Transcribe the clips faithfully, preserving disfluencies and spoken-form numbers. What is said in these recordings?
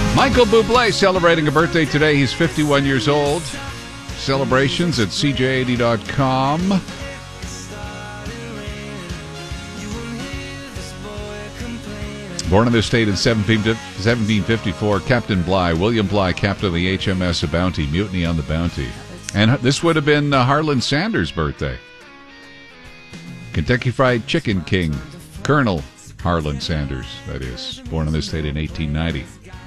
Michael Bublé celebrating a birthday today. He's fifty-one years old. Celebrations at C J eighty dot com. Born in this state in seventeen fifty-four, Captain Bligh, William Bligh, captain of the H M S Bounty, mutiny on the Bounty. And this would have been uh, Harlan Sanders' birthday. Kentucky Fried Chicken King, Colonel Harlan Sanders, that is. Born in this state in eighteen ninety.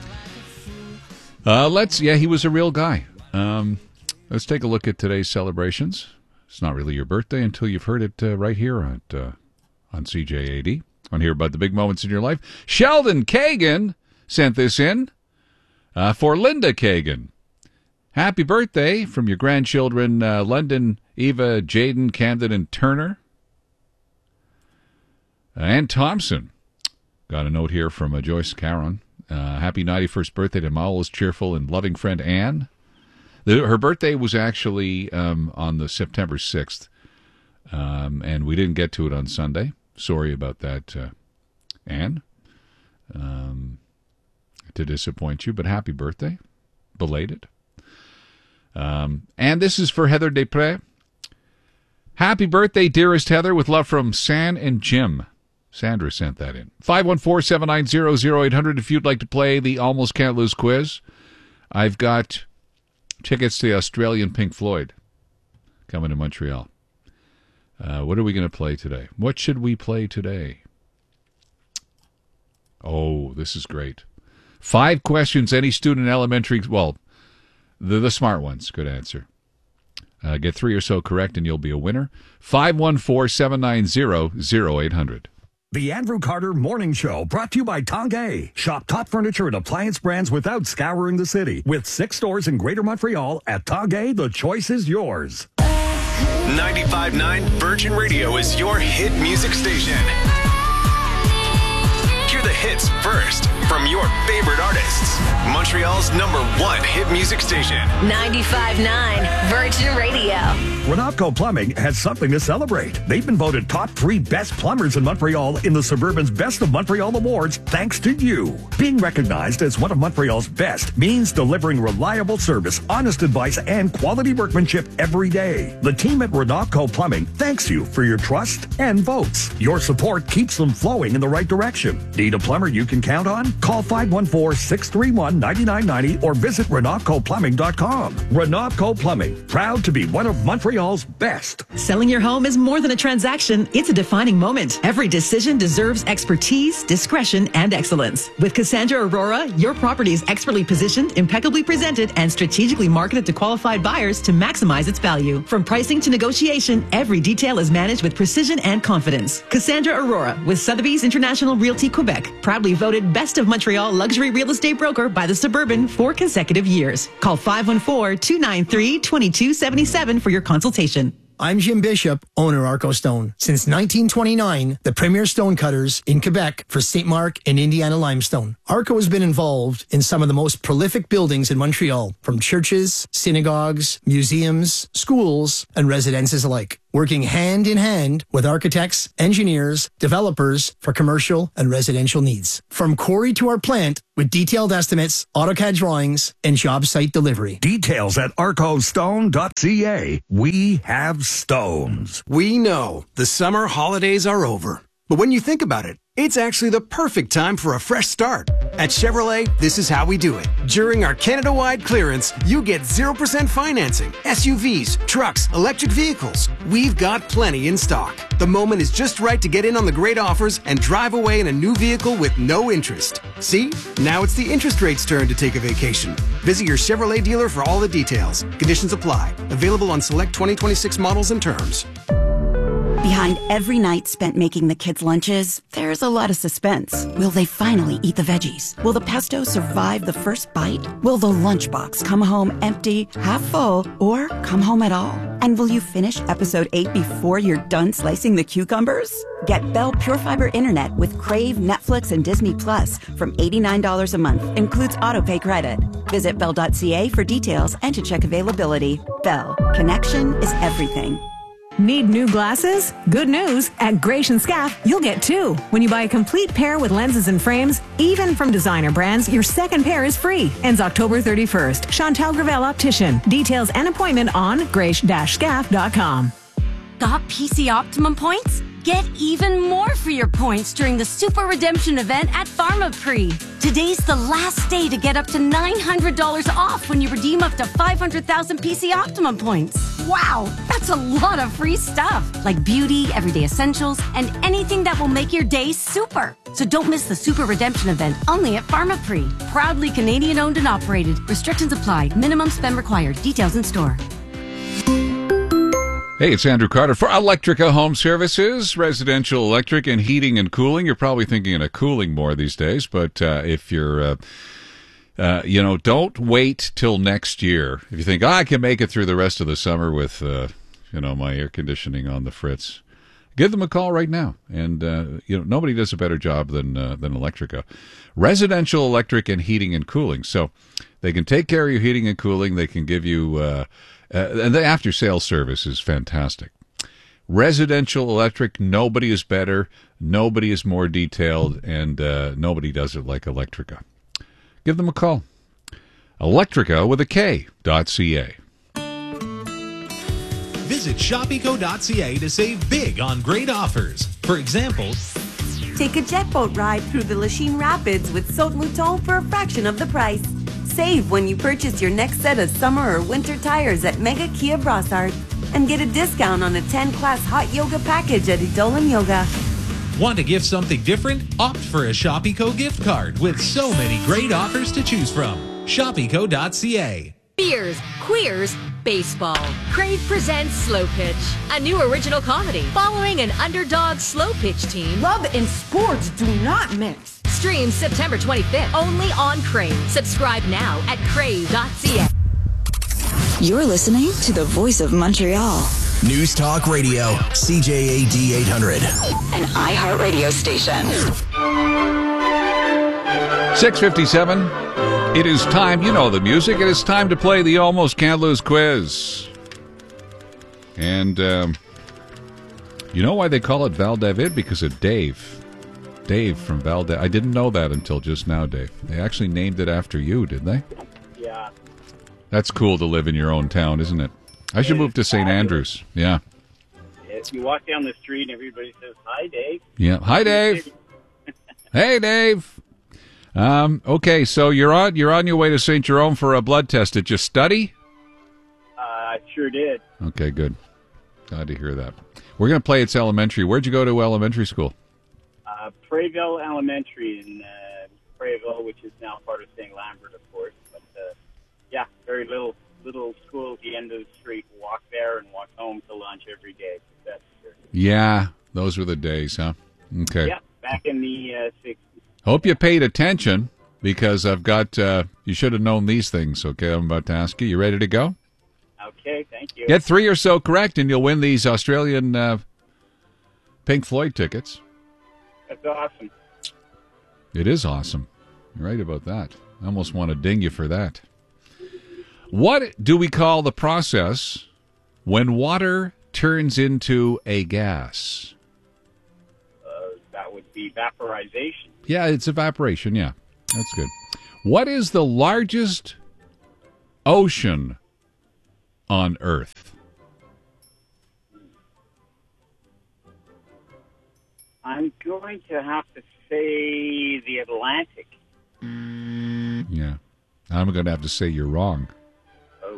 Uh, let's, yeah, he was a real guy. Um, let's take a look at today's celebrations. It's not really your birthday until you've heard it uh, right here on, uh, on C J eighty. Want to hear about the big moments in your life? Sheldon Kagan sent this in uh, for Linda Kagan. Happy birthday from your grandchildren, uh, London, Eva, Jaden, Camden, and Turner. Uh, Ann Thompson. Got a note here from uh, Joyce Caron. Uh, happy ninety-first birthday to my always cheerful and loving friend Anne. The, her birthday was actually um, on the September sixth, um, and we didn't get to it on Sunday. Sorry about that, uh, Anne, um, to disappoint you, but happy birthday, belated. Um, and this is for Heather Desprez. Happy birthday, dearest Heather, with love from San and Jim. Sandra sent that in. five one four, seven nine zero, zero eight hundred if you'd like to play the Almost Can't Lose quiz. I've got tickets to the Australian Pink Floyd coming to Montreal. Uh, what are we going to play today? What should we play today? Oh, this is great. Five questions any student in elementary, well, the, the smart ones could answer. Uh, get three or so correct and you'll be a winner. five one four, seven nine zero, zero eight hundred. The Andrew Carter Morning Show, brought to you by Tongue. Shop top furniture and appliance brands without scouring the city. With six stores in Greater Montreal, at Tongue, the choice is yours. ninety-five point nine Virgin Radio is your hit music station. Hear the hits first from your favorite artists. Montreal's number one hit music station. ninety-five point nine Virgin Radio. Renatco Plumbing has something to celebrate. They've been voted top three best plumbers in Montreal in the Suburban's Best of Montreal Awards thanks to you. Being recognized as one of Montreal's best means delivering reliable service, honest advice, and quality workmanship every day. The team at Renatco Plumbing thanks you for your trust and votes. Your support keeps them flowing in the right direction. Need a plumber you can count on? Call five one four, six three one, nine nine nine zero or visit Renatco Plumbing dot com. Renatco Plumbing, proud to be one of Montreal's best. Selling your home is more than a transaction. It's a defining moment. Every decision deserves expertise, discretion, and excellence. With Cassandra Aurora, your property is expertly positioned, impeccably presented, and strategically marketed to qualified buyers to maximize its value. From pricing to negotiation, every detail is managed with precision and confidence. Cassandra Aurora with Sotheby's International Realty Quebec, proudly voted Best of Montreal Luxury Real Estate Broker by the Suburban for consecutive years. Call five one four, two nine three, two two seven seven for your consultation. I'm Jim Bishop, owner Arco Stone. Since nineteen twenty-nine, the premier stone cutters in Quebec for Saint Mark and Indiana limestone. Arco has been involved in some of the most prolific buildings in Montreal, from churches, synagogues, museums, schools, and residences alike, working hand in hand with architects, engineers, developers for commercial and residential needs. From quarry to our plant, with detailed estimates, AutoCAD drawings, and job site delivery. Details at arco stone dot c a. We have stones. We know the summer holidays are over. But when you think about it, it's actually the perfect time for a fresh start. At Chevrolet, this is how we do it. During our Canada-wide clearance, you get zero percent financing, S U Vs, trucks, electric vehicles. We've got plenty in stock. The moment is just right to get in on the great offers and drive away in a new vehicle with no interest. See? Now it's the interest rate's turn to take a vacation. Visit your Chevrolet dealer for all the details. Conditions apply. Available on select twenty twenty-six models and terms. Behind every night spent making the kids' lunches, there's a lot of suspense. Will they finally eat the veggies? Will the pesto survive the first bite? Will the lunchbox come home empty, half full, or come home at all? And will you finish episode eight before you're done slicing the cucumbers? Get Bell Pure Fiber Internet with Crave, Netflix, and Disney Plus from eighty-nine dollars a month. Includes autopay credit. Visit bell dot c a for details and to check availability. Bell. Connection is everything. Need new glasses? Good news. At Graish and Scaff, you'll get two. When you buy a complete pair with lenses and frames, even from designer brands, your second pair is free. Ends October thirty-first. Chantal Gravel Optician. Details and appointment on graish dash scaff dot com. Got P C Optimum points? Get even more for your points during the Super Redemption event at PharmaPre. Today's the last day to get up to nine hundred dollars off when you redeem up to five hundred thousand P C Optimum points. Wow, that's a lot of free stuff, like beauty, everyday essentials, and anything that will make your day super. So don't miss the Super Redemption event only at PharmaPre. Proudly Canadian owned and operated. Restrictions apply. Minimum spend required. Details in store. Hey, it's Andrew Carter for Electrica Home Services, residential electric and heating and cooling. You're probably thinking of cooling more these days, but uh, if you're, uh, uh, you know, don't wait till next year. If you think, oh, I can make it through the rest of the summer with, uh, you know, my air conditioning on the fritz, give them a call right now. And, uh, you know, nobody does a better job than, uh, than Electrica. Residential electric and heating and cooling. So they can take care of your heating and cooling. They can give you... Uh, Uh, and the after-sales service is fantastic. Residential electric, nobody is better, nobody is more detailed, and uh, nobody does it like Electrica. Give them a call. Electrica with a K dot C A. Visit shop eco dot C A to save big on great offers. For example, take a jet boat ride through the Lachine Rapids with Saut Mouton for a fraction of the price. Save when you purchase your next set of summer or winter tires at Mega Kia Brossard. And get a discount on a ten-class hot yoga package at Edolim Yoga. Want to gift something different? Opt for a Shop Eco gift card with so many great offers to choose from. shop eco dot C A. Beers, queers, baseball. Crave presents Slow Pitch, a new original comedy following an underdog slow pitch team. Love and sports do not mix. Streams September twenty-fifth only on Crave. Subscribe now at crave dot C A. You're listening to the voice of Montreal. News Talk Radio, C J A D eight hundred. An iHeart radio station. six fifty-seven. It is time, you know the music, it is time to play the Almost Can't Lose quiz. And, um, you know why they call it Val David? Because of Dave. Dave from Val David. I didn't know that until just now, Dave. They actually named it after you, didn't they? Yeah. That's cool to live in your own town, isn't it? I should move to Saint Andrews. Yeah. If you walk down the street and everybody says, hi, Dave. Yeah. Hi, Dave. Hey, Dave. Um, okay, so you're on you're on your way to Saint Jerome for a blood test. Did you study? Uh, I sure did. Okay, good. Glad to hear that. We're going to play It's Elementary. Where'd you go to elementary school? Uh, Prayville Elementary in uh, Prayville, which is now part of Saint Lambert, of course. But, uh, yeah, very little little school at the end of the street. Walk there and walk home to lunch every day. That's sure. Yeah, those were the days, huh? Okay. Yeah, back in the uh, sixties. Hope you paid attention, because I've got, uh, you should have known these things, okay, I'm about to ask you. You ready to go? Okay, thank you. Get three or so correct, and you'll win these Australian uh, Pink Floyd tickets. That's awesome. It is awesome. You're right about that. I almost want to ding you for that. What do we call the process when water turns into a gas? Uh, that would be vaporization. Yeah, it's evaporation, yeah. That's good. What is the largest ocean on Earth? I'm going to have to say the Atlantic. Yeah. I'm going to have to say you're wrong. Oh.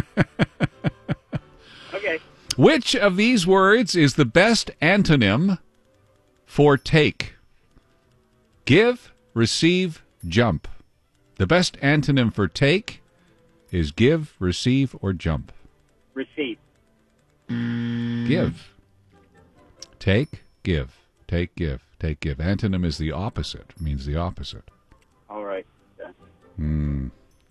Okay. Which of these words is the best antonym for take? Give, receive, jump. The best antonym for take is give, receive, or jump. Receive. Give. Take, give. Take, give. Take, give. Antonym is the opposite. Means the opposite. All right. Yeah. Hmm.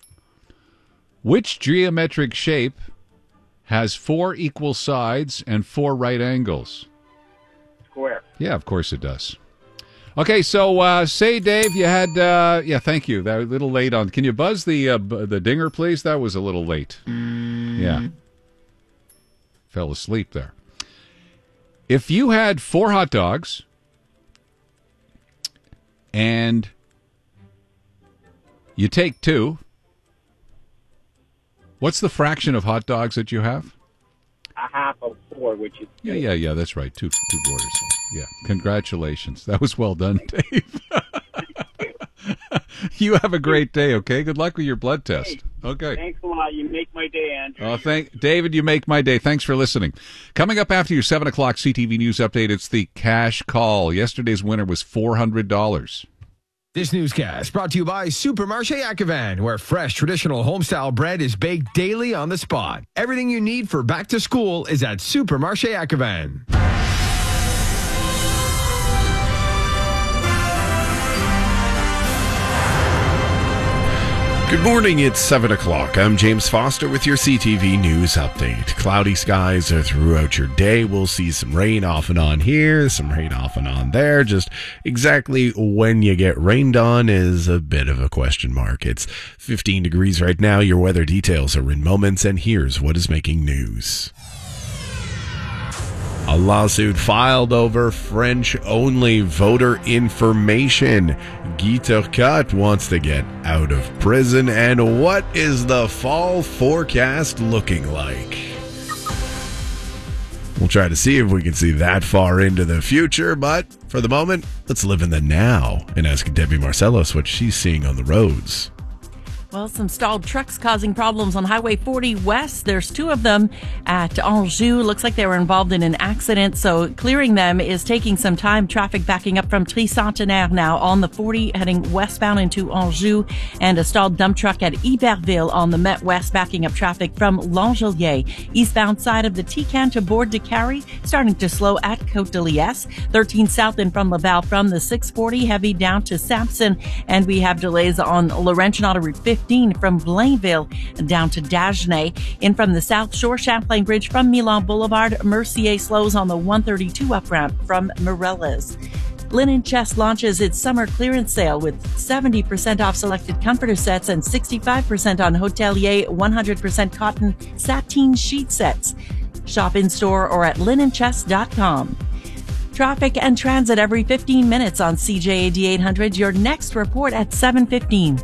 Which geometric shape has four equal sides and four right angles? Square. Yeah, of course it does. Okay, so uh, say, Dave, you had, uh, yeah, thank you. That was a little late on. Can you buzz the uh, b- the dinger, please? That was a little late. Yeah. Fell asleep there. If you had four hot dogs and you take two, what's the fraction of hot dogs that you have? A half of four, which is Yeah, yeah, yeah, that's right. Two two quarters. Yeah. Congratulations. That was well done, Dave. You have a great day, okay? Good luck with your blood test. Hey, okay. Thanks a lot. You make my day, Andrew. Oh, thank David, you make my day. Thanks for listening. Coming up after your seven o'clock C T V News update, it's the cash call. Yesterday's winner was four hundred dollars. This newscast brought to you by Supermarché Ackevan, where fresh traditional homestyle bread is baked daily on the spot. Everything you need for back to school is at Supermarché Ackevan. Good morning, it's seven o'clock. I'm James Foster with your C T V News Update. Cloudy skies are throughout your day. We'll see some rain off and on here, some rain off and on there. Just exactly when you get rained on is a bit of a question mark. It's fifteen degrees right now. Your weather details are in moments, and here's what is making news. A lawsuit filed over French-only voter information. Guy Turcotte wants to get out of prison. And what is the fall forecast looking like? We'll try to see if we can see that far into the future, but for the moment, let's live in the now and ask Debbie Marcellos what she's seeing on the roads. Well, some stalled trucks causing problems on Highway forty West. There's two of them at Anjou. Looks like they were involved in an accident, so clearing them is taking some time. Traffic backing up from Tricentenaire now on the forty, heading westbound into Anjou, and a stalled dump truck at Iberville on the Met West, backing up traffic from L'Angelier. Eastbound side of the Tican to Bourg de Carry, starting to slow at Côte de Liesse. thirteen south and from Laval from the six forty, heavy down to Sampson, and we have delays on Laurentian Auto Route fifteen from Blainville down to Dagenais. In from the South Shore, Champlain Bridge from Milan Boulevard. Mercier slows on the one thirty-two up ramp from Morelles. Linen Chest launches its summer clearance sale with seventy percent off selected comforter sets and sixty-five percent on Hotelier one hundred percent cotton sateen sheet sets. Shop in store or at linen chest dot com. Traffic and transit every fifteen minutes on C J A D eight hundred. Your next report at seven fifteen.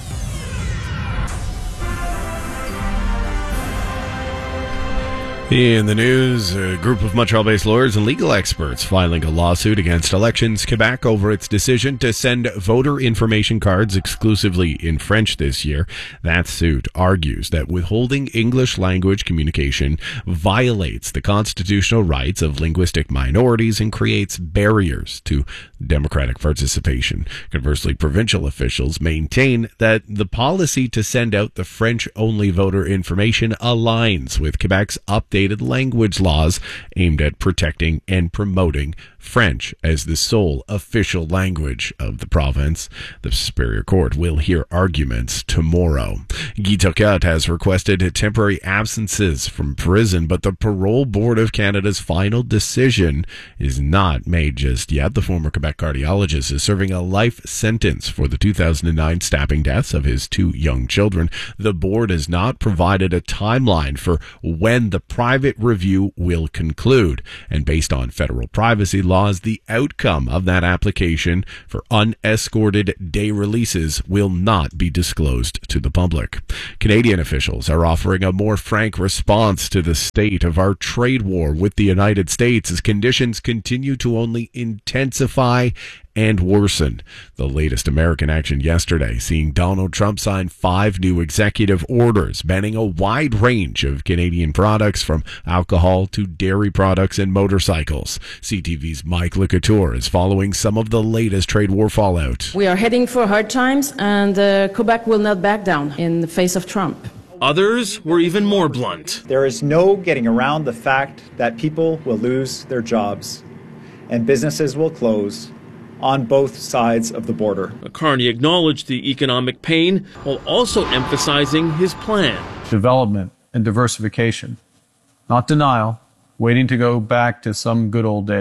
In the news, a group of Montreal-based lawyers and legal experts filing a lawsuit against Elections Quebec over its decision to send voter information cards exclusively in French this year. That suit argues that withholding English language communication violates the constitutional rights of linguistic minorities and creates barriers to democratic participation. Conversely, provincial officials maintain that the policy to send out the French-only voter information aligns with Quebec's updated language laws aimed at protecting and promoting French as the sole official language of the province. The Superior Court will hear arguments tomorrow. Guy Turcotte has requested temporary absences from prison, but the Parole Board of Canada's final decision is not made just yet. The former Quebec cardiologist is serving a life sentence for the two thousand nine stabbing deaths of his two young children. The board has not provided a timeline for when the private review will conclude, and based on federal privacy laws, the outcome of that application for unescorted day releases will not be disclosed to the public. Canadian officials are offering a more frank response to the state of our trade war with the United States as conditions continue to only intensify and worsen. The latest American action yesterday, seeing Donald Trump sign five new executive orders banning a wide range of Canadian products from alcohol to dairy products and motorcycles. C T V's Mike LeCouture is following some of the latest trade war fallout. We are heading for hard times, and uh, Quebec will not back down in the face of Trump. Others were even more blunt. There is no getting around the fact that people will lose their jobs and businesses will close on both sides of the border. Carney acknowledged the economic pain while also emphasizing his plan. Development and diversification, not denial, waiting to go back to some good old days.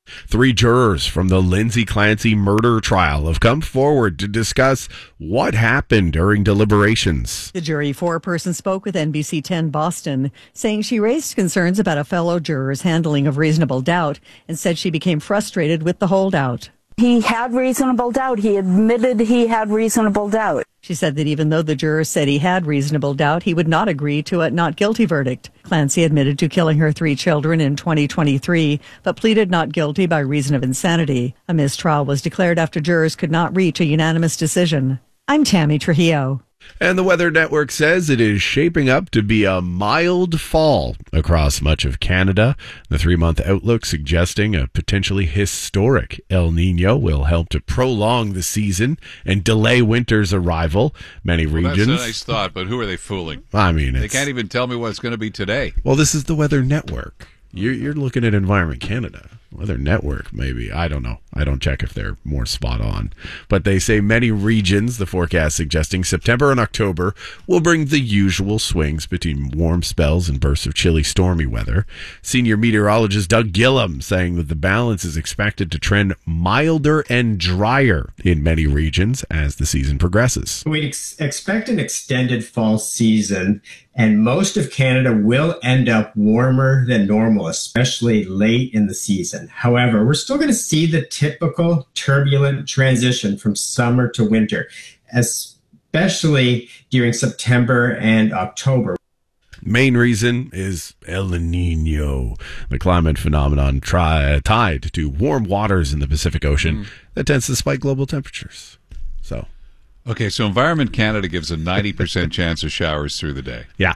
Three jurors from the Lindsay Clancy murder trial have come forward to discuss what happened during deliberations. The jury foreperson spoke with N B C ten Boston, saying she raised concerns about a fellow juror's handling of reasonable doubt and said she became frustrated with the holdout. He had reasonable doubt. He admitted he had reasonable doubt. She said that even though the juror said he had reasonable doubt, he would not agree to a not guilty verdict. Clancy admitted to killing her three children in twenty twenty-three, but pleaded not guilty by reason of insanity. A mistrial was declared after jurors could not reach a unanimous decision. I'm Tammy Trujillo. And the Weather Network says it is shaping up to be a mild fall across much of Canada. The three-month outlook suggesting a potentially historic El Nino will help to prolong the season and delay winter's arrival. Many Well, regions... that's a nice thought, but who are they fooling? I mean, They it's... can't even tell me what it's going to be today. Well, this is the Weather Network. You're, you're looking at Environment Canada. Weather Network, maybe. I don't know. I don't check if they're more spot on. But they say many regions, the forecast suggesting September and October will bring the usual swings between warm spells and bursts of chilly, stormy weather. Senior meteorologist Doug Gillum saying that the balance is expected to trend milder and drier in many regions as the season progresses. We'd ex- expect an extended fall season, and most of Canada will end up warmer than normal, especially late in the season. However, we're still going to see the typical turbulent transition from summer to winter, especially during September and October. Main reason is El Nino, the climate phenomenon tri- tied to warm waters in the Pacific Ocean mm. that tends to spike global temperatures. So, okay, so Environment Canada gives a ninety percent chance of showers through the day. Yeah.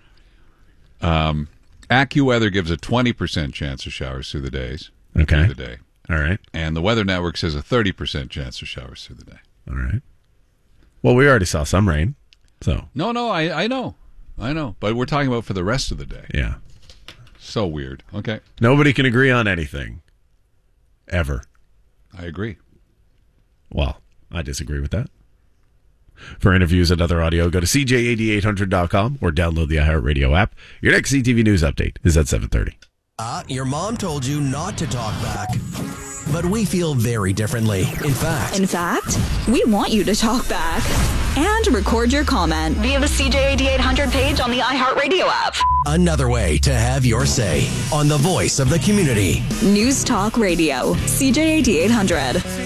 Um, AccuWeather gives a twenty percent chance of showers through the days. Okay. Through the day. All right. And the Weather Network says a thirty percent chance of showers through the day. All right. Well, we already saw some rain, so. No, no, I, I know. I know. But we're talking about for the rest of the day. Yeah. So weird. Okay. Nobody can agree on anything. Ever. I agree. Well, I disagree with that. For interviews and other audio, go to C J A D eight hundred dot com or download the iHeartRadio app. Your next C T V News update is at seven thirty. Uh, your mom told you not to talk back. But we feel very differently. In fact... In fact, we want you to talk back and record your comment via the C J A D eight hundred page on the iHeartRadio app. Another way to have your say on the voice of the community. News Talk Radio, C J A D eight hundred.